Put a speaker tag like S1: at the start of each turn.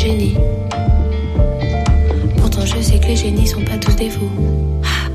S1: génie. Pourtant je sais que les génies sont pas tous des fous.